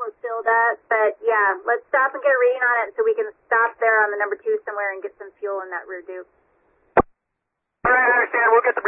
almost filled up, but yeah, let's stop and get a reading on it so we can stop there on the number 2 somewhere and get some fuel in that rear dupe. All right, I understand. We'll get the